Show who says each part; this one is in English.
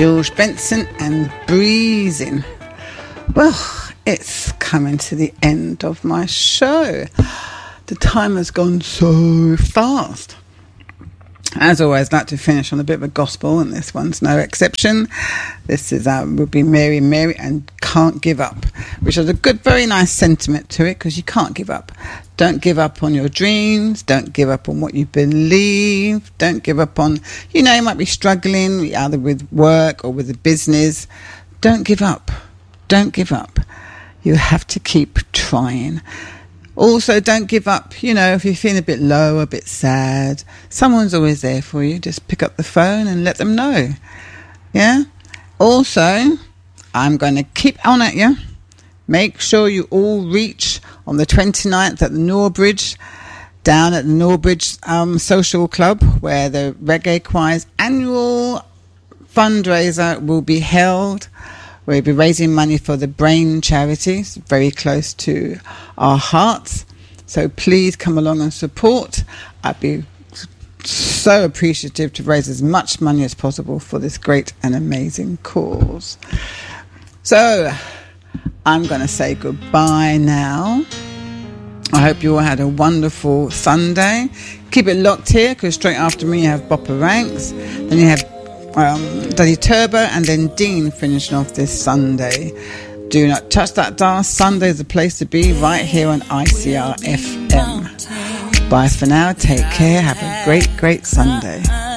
Speaker 1: George Benson and Breezing. Well, it's coming to the end of my show. The time has gone so fast. As always, I'd like to finish on a bit of a gospel, and this one's no exception. This is will be Mary, Mary, and Can't Give Up, which has a good, very nice sentiment to it, because you can't give up. Don't give up on your dreams. Don't give up on what you believe. Don't give up on, you might be struggling either with work or with a business. Don't give up. Don't give up. You have to keep trying. Also, don't give up, if you're feeling a bit low, a bit sad. Someone's always there for you. Just pick up the phone and let them know. Yeah? Also, I'm going to keep on at you. Make sure you all reach on the 29th at the Norbridge, down at the Norbridge Social Club, where the Reggae Choir's annual fundraiser will be held. We'll be raising money for the Brain charity. It's very close to our hearts. So please come along and support. I'd be so appreciative to raise as much money as possible for this great and amazing cause. So I'm going to say goodbye now. I hope you all had a wonderful Sunday. Keep it locked here, because straight after me you have Bopper Ranks. Then you have Daddy Turbo, and then Dean finishing off this Sunday. Do not touch that dial. Sunday is the place to be, right here on ICR FM. Bye for now. Take care. Have a great, great Sunday.